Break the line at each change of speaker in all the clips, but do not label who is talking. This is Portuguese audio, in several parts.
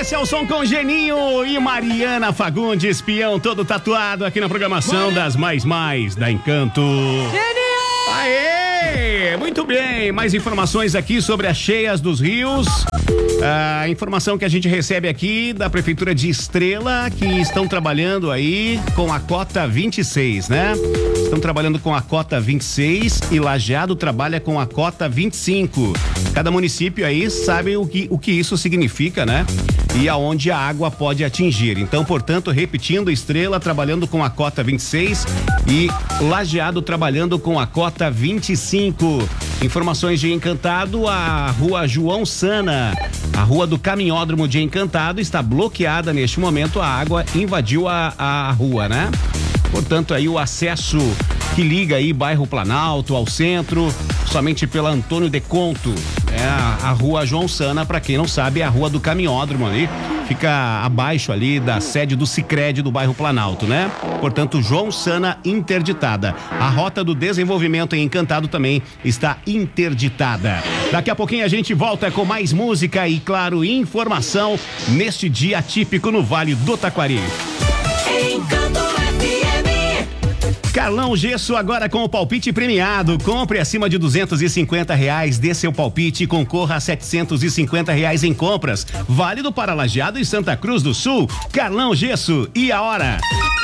Esse é o som com Geninho e Mariana Fagundes, peão todo tatuado aqui na programação das Mais da Encanto. Geninho! Aê! Muito bem, mais informações aqui sobre as cheias dos rios. A informação que a gente recebe aqui da Prefeitura de Estrela, que estão trabalhando aí com a cota 26, né? Estão trabalhando com a cota 26 e Lajeado trabalha com a cota 25. Cada município aí sabe o que isso significa, né? E aonde a água pode atingir. Então, portanto, repetindo, Estrela trabalhando com a cota 26 e Lajeado trabalhando com a cota 25. Informações de Encantado, a rua João Sana, a rua do Caminhódromo de Encantado está bloqueada neste momento, a água invadiu a rua, né? Portanto, aí o acesso que liga aí bairro Planalto ao centro, somente pela Antônio de Conto, a rua João Sana, para quem não sabe, é a rua do Caminhódromo ali, fica abaixo ali da sede do Sicredi do bairro Planalto, né? Portanto, João Sana interditada. A rota do desenvolvimento em Encantado também está interditada. Daqui a pouquinho a gente volta com mais música e, claro, informação neste dia típico no Vale do Taquari. Encanto FM. Carlão Gesso agora com o palpite premiado. Compre acima de R$250, dê seu palpite e concorra a R$750 em compras. Válido para Lajeado e Santa Cruz do Sul. Carlão Gesso, e a hora?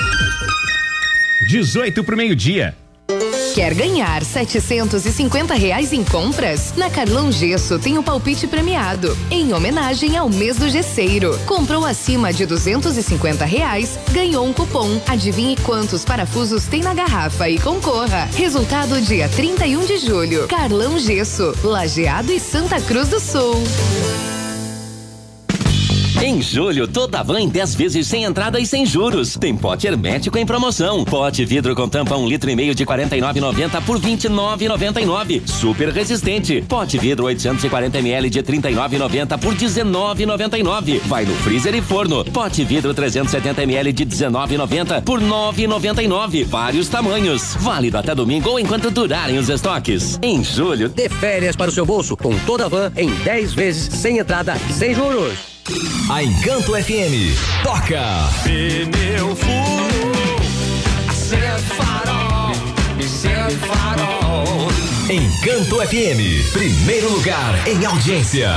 18 pro meio-dia.
Quer ganhar R$750 em compras? Na Carlão Gesso tem o palpite premiado, em homenagem ao mês do gesseiro. Comprou acima de R$250, ganhou um cupom. Adivinhe quantos parafusos tem na garrafa e concorra. Resultado dia 31 de julho. Carlão Gesso, Lajeado e Santa Cruz do Sul.
Em julho, toda van em 10 vezes sem entrada e sem juros. Tem pote hermético em promoção. Pote vidro com tampa 1,5 litro de R$ 49,90 por R$ 29,99. Super resistente. Pote vidro 840 ml de R$ 39,90 por R$ 19,99. Vai no freezer e forno. Pote vidro 370 ml de R$ 19,90 por R$ 9,99. Vários tamanhos. Válido até domingo ou enquanto durarem os estoques. Em julho,
dê férias para o seu bolso com toda a van em 10 vezes sem entrada e sem juros.
A Encanto FM toca.
Pneu furou, acende farol.
Encanto FM, primeiro lugar em audiência.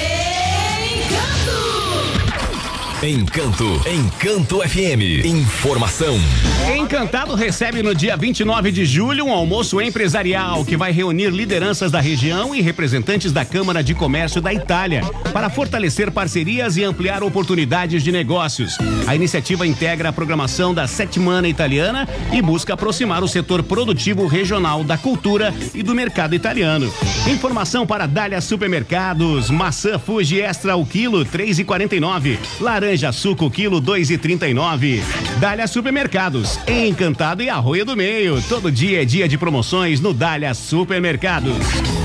Encanto FM. Informação.
Encantado recebe no dia 29 de julho um almoço empresarial que vai reunir lideranças da região e representantes da Câmara de Comércio da Itália para fortalecer parcerias e ampliar oportunidades de negócios. A iniciativa integra a programação da Settimana Italiana e busca aproximar o setor produtivo regional da cultura e do mercado italiano. Informação para Dália Supermercados. Maçã Fuji Extra o quilo, R$3,49. Laranja suco quilo, R$2,39. Dália Supermercados, Encantado e Arroio do Meio. Todo dia é dia de promoções no Dália Supermercados.